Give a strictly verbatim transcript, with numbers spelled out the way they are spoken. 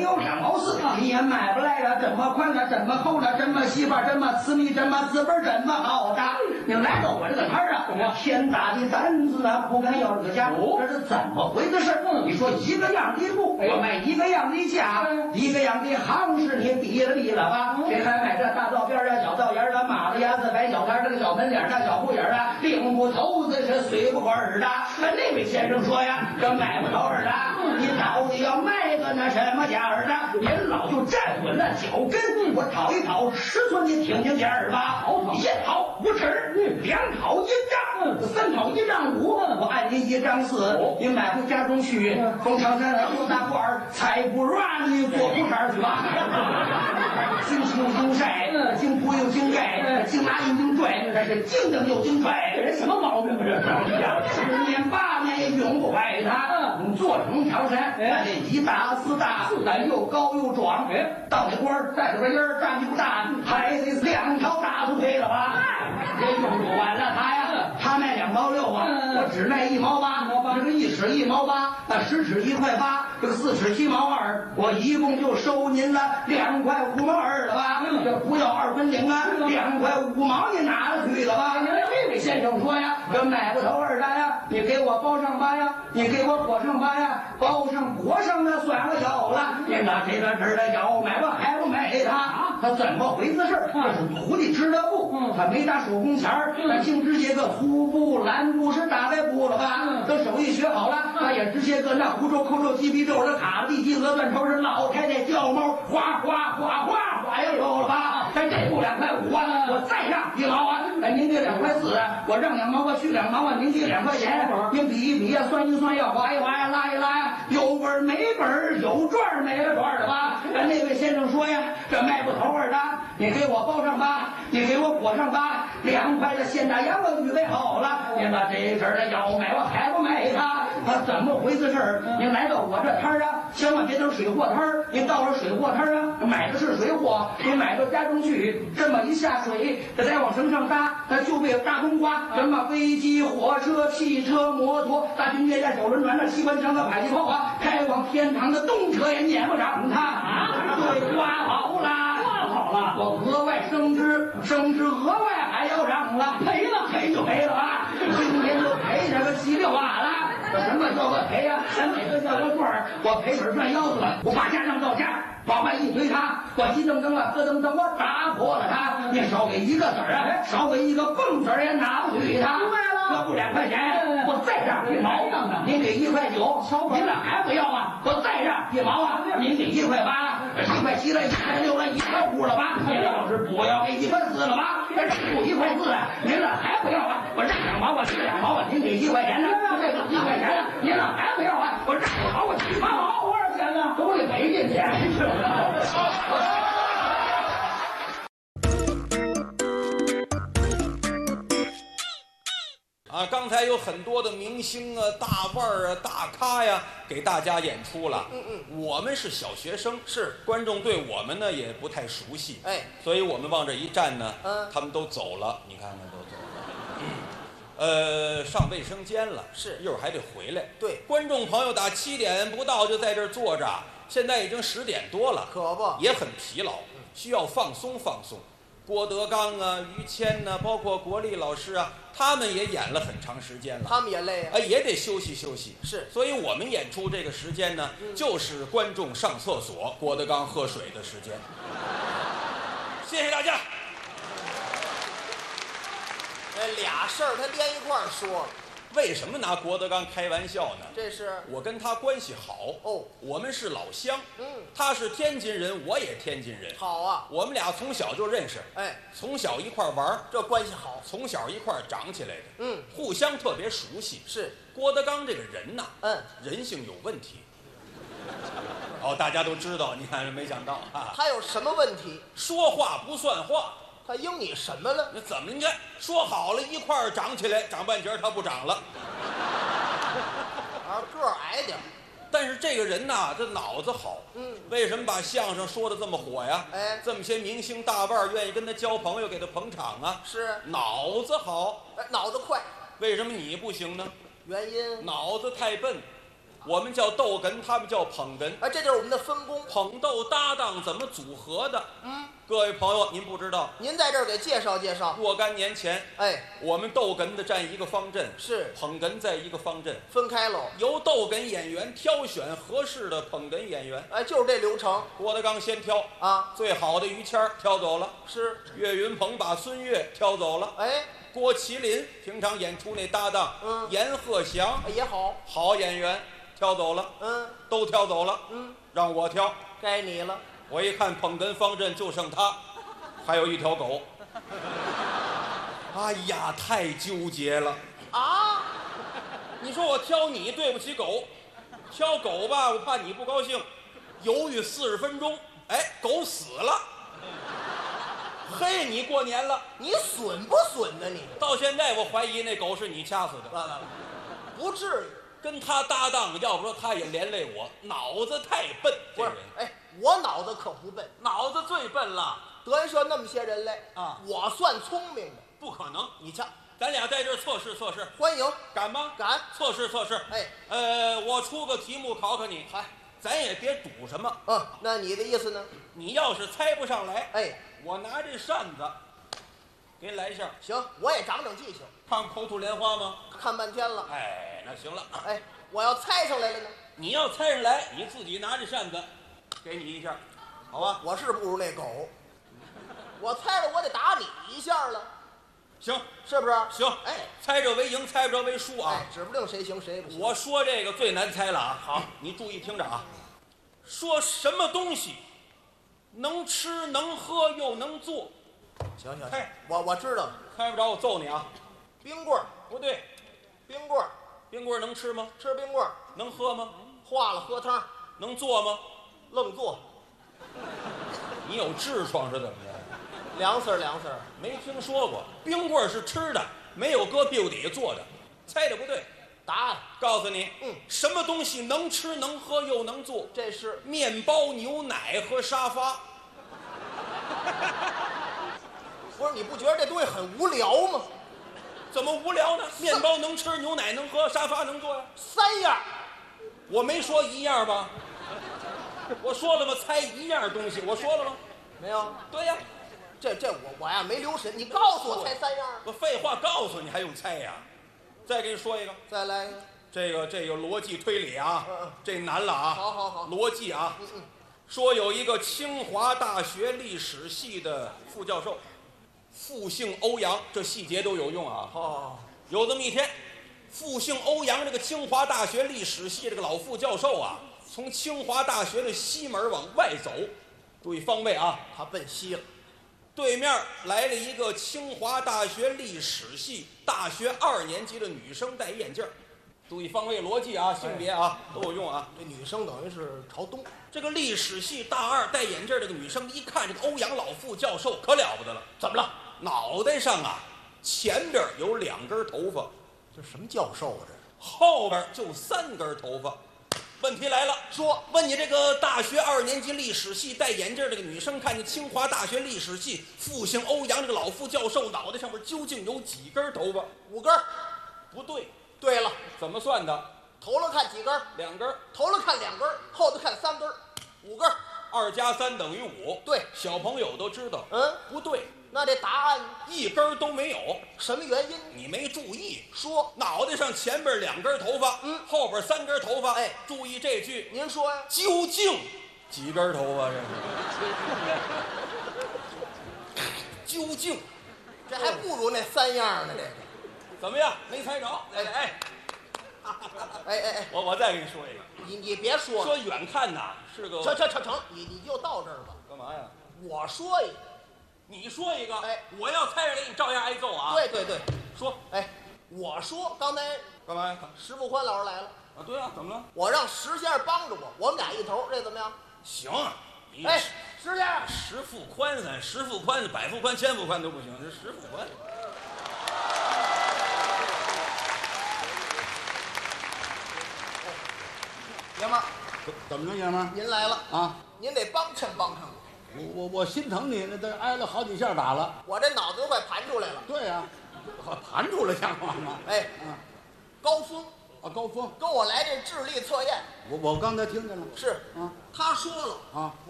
没有两毛四，你也买不来了，这么宽了，这么厚了，这么细吧，这么私密，这么字本，这么好的。你来到我这个摊儿啊，我天大的担子啊，不敢要这个价，这是怎么回事？你说一个样的布，我卖一个样的价，一个样的行市，你比了比了吧？谁还买这大道边啊、小道沿的、马子牙子、白小摊这个小门脸的、小布眼啊，领不头子是随不过耳的。那位先生说呀，这买不着耳的，你到底要卖个那什么价儿的？您老就站稳了脚跟，我讨一讨尺寸，你听听价儿吧。一讨五尺，两讨一丈，三讨一丈五，我按您一丈四，你买回家中去，从长山上有大罐儿，才不软你做不上去吧？经青经晒，经铺又经盖，经拿又经拽，这是经蹬又经拽，这人什么毛病啊？这十年八年也永不坏他。你做成长山，那这一大四大，咱又高又壮，到那官儿带着个音儿，站不大，还得两条大腿配了吧？也用不完了他呀，他卖两毛六啊，我只卖一毛八，这个一尺一毛八，那十尺一块八，这个四尺七毛二，我一共就收您了两块五毛二了吧？这不要二分零啊，两块五毛你拿了去了吧？这位先生说呀，这买不头二单呀，你给我包上八呀，你给我裹上八呀，包上裹上那算了有了，你拿这个这的要买我还不买他？他怎么回事？这是徒弟织的布，他没打手工钱儿，他净直接个粗布、蓝布是大白布了吧？等手艺学好了，他也直接个那胡诌、扣诌、鸡皮皱的卡地鸡鹅断头是老太太叫猫，哗哗哗哗哗又有了吧？咱这布两块五啊，我再让一毛啊，哎，您给两块四啊，我让两毛我去两毛啊，您给两块钱，您比一比呀，算一算要划一划呀，拉一拉呀，有本儿没本儿，有赚儿没了赚儿的吧？那位先生说呀，这卖不头儿的，你给我包上吧，你给我裹上吧，两块的现大洋我预备好了，您把这事儿的要买我还不买他？他怎么回事儿？您来到我这摊儿啊，千万别等水货摊儿，您到了水货摊儿啊，买的是水货，你买到家中去，这么一下水，这再往绳上搭，那就被大冬瓜，什么飞机、火车、汽车、摩托、大军舰、小轮船、那机关枪的迫击炮啊，开往天堂的动车也撵不上他啊！对，刮好了，刮好了，我额外升职，升职额外还要涨了，赔了赔就赔了啊！今天就赔这个稀里哗啦。什么叫个赔呀？咱哪个叫个赚儿？我赔本赚腰子了，我把家让到家，往外一推他，我急噔噔了，咯噔噔，我打破了他。你少给一个子儿啊，少给一个蹦子儿也拿不去他。明白了，这不两块钱，我再让一毛，您给一块九，您这还不要啊？我再让一毛啊，您给一块八，一块七了，一块六了，一块五了吧？您要是不要给一块四了吧？这不一块四，您这还不要啊？我让两毛，我去两毛，您给一块钱呢？这个一块钱呢？您这还不要啊？我让两毛，我去八毛，多少钱呢？都得赔进去。 啊，刚才有很多的明星啊、大腕儿啊、大咖呀，给大家演出了。嗯嗯，我们是小学生，是观众对我们呢也不太熟悉，哎，所以我们往这一站呢，嗯，他们都走了，你看看都走了。嗯、呃，上卫生间了，是一会儿还得回来。对，观众朋友打七点不到就在这儿坐着，现在已经十点多了，可不也很疲劳，需要放松放松。郭德纲啊、于谦呐、啊，包括国立老师啊，他们也演了很长时间了，他们也累啊，哎，也得休息休息。是，所以我们演出这个时间呢，嗯、就是观众上厕所、郭德纲喝水的时间。谢谢大家。 这俩事儿他连一块儿说了。 为什么拿郭德纲开玩笑呢？ 这是我跟他关系好哦，我们是老乡。嗯，他是天津人，我也天津人。好啊，我们俩从小就认识，哎，从小一块玩，这关系好。从小一块长起来的，嗯，互相特别熟悉。是郭德纲这个人呐，嗯，人性有问题。哦，大家都知道，你看没想到啊， 他有什么问题？ 说话不算话。 他应你什么了？ 那怎么？你看说好了一块儿长起来，长半截他不长了， 啊，个儿矮点。 但是这个人呐，这脑子好。嗯，为什么把相声说的这么火呀？哎，这么些明星大腕愿意跟他交朋友，给他捧场啊？是，脑子好， 哎，脑子快。 为什么你不行呢？ 原因？ 脑子太笨。 我们叫逗哏，他们叫捧哏。 哎，这就是我们的分工。 捧逗搭档怎么组合的？ 嗯， 各位朋友，您不知道， 您在这儿给介绍介绍。 若干年前， 哎， 我们逗哏的站一个方阵， 是捧哏在一个方阵， 分开喽。 由逗哏演员挑选合适的捧哏演员。 哎，就是这流程。 郭德纲先挑啊， 最好的于谦儿挑走了， 是岳云鹏把孙越挑走了。 哎， 郭麒麟平常演出那搭档， 嗯， 阎鹤祥也好， 好演员挑走了， 嗯， 都挑走了， 嗯， 让我挑。 该你了。 我一看捧哏方阵就剩他，还有一条狗。哎呀，太纠结了啊！ 你说我挑你对不起狗，挑狗吧我怕你不高兴，犹豫四十分钟，哎，狗死了。嘿，你过年了， 你损不损呢你？ 到现在我怀疑那狗是你掐死的。 完了，不至于。 跟他搭档，要不说他也连累我，脑子太笨。 不是这人， 哎，我脑子可不笨， 脑子最笨了德云社那么些人来啊， 我算聪明的。 不可能。 你瞧， 咱俩在这儿测试测试， 欢迎， 敢吗？ 敢。 测试测试。 哎， 呃，我出个题目考考你， 嗨， 咱也别赌什么。 嗯，那你的意思呢？ 你要是猜不上来， 哎， 我拿这扇子给你来一下， 行，我也长长记性。 看口吐莲花吗？ 看半天了。 哎，那行了。 哎，我要猜上来了呢？ 你要猜上来，你自己拿着扇子，给你一下，好吧？ 我是不如那狗，我猜着我得打你一下了， 行， 是不是？ 行， 哎， 猜着为赢，猜不着为输啊。 哎，指不定谁行谁不行。 我说这个最难猜了啊！好，你注意听着啊。说什么东西能吃能喝又能做？ 行行， 猜我我知道了。 猜不着我揍你啊！ 冰棍儿， 不对， 冰棍儿， 冰棍儿能吃吗？ 吃冰棍儿， 能喝吗？ 化了喝汤， 能做吗？ 愣做， 你有痔疮是怎么着？ 凉丝儿凉丝儿。 没听说过，冰棍儿是吃的，没有搁屁股底下做的。猜的不对， 答案告诉你， 嗯， 什么东西能吃能喝又能做？ 这是面包、牛奶和沙发。 不是？你不觉得这东西很无聊吗？ 怎么无聊呢？面包能吃，牛奶能喝，沙发能坐呀。 三样， 我没说一样吧？我说了吗？猜一样东西，我说了吗？ 没有？ 对呀， 这这我我呀没留神，你告诉我猜三样。 我废话告诉你还用猜呀？再给你说一个， 再来一个。 这个这个逻辑推理啊， 嗯嗯这难了啊。 好好好， 逻辑啊。 嗯嗯， 说有一个清华大学历史系的副教授，复姓欧阳，这细节都有用啊。 哦， 有这么一天，复姓欧阳这个清华大学历史系这个老副教授啊，从清华大学的西门往外走，注意方位啊， 他奔西了。 对面来了一个清华大学历史系大学二年级的女生，戴眼镜，注意方位逻辑啊，性别啊都有用啊。 这女生等于是朝东。 这个历史系大二戴眼镜这个女生一看这个欧阳老副教授可了不得了，怎么了？脑袋上啊前边有两根头发， 这什么教授啊？这后边就三根头发。问题来了， 说问你这个大学二年级历史系戴眼镜这个女生，看见清华大学历史系复姓欧阳这个老副教授脑袋上面究竟有几根头发？ 五根儿。 不对， 对了， 怎么算的？ 头了看几根儿？ 两根儿。 头了看两根儿，后头看三根儿，五根儿。 二加三等于五。 对， 小朋友都知道。 嗯， 不对， 那这答案一根儿都没有。 什么原因？ 你没注意， 说脑袋上前边两根头发， 嗯， 后边三根头发。 哎， 注意这句， 您说呀？ 究竟几根头发？这是究竟， 这还不如那三样呢。这个怎么样？没猜着？哎哎哎哎哎， 我我再给你说一个， 你你别说了， 说远看呐是个成成成成，你你就到这儿吧。 干嘛呀？ 我说一个， 你说一个， 哎， 我要猜上来，你照样挨揍啊。 对对对， 说， 哎，我说刚才干嘛呀？ 石富宽老师来了， 啊，对啊，怎么了？ 我让石先生帮着我，我们俩一头，这怎么样？ 行，你哎，石先生， 石富宽咱石富宽、百富宽、千富宽都不行，这石富宽。 爷们儿， 怎么着，爷们儿您来了， 啊？ 您得帮衬帮衬我， 我我我心疼你，那都挨了好几下打了。 我这脑子都快盘出来了。 对呀、啊，盘出来像话吗？ 哎， 啊， 高峰， 啊，高峰跟我来这智力测验。 我我刚才听见了。 是啊， 他说了啊。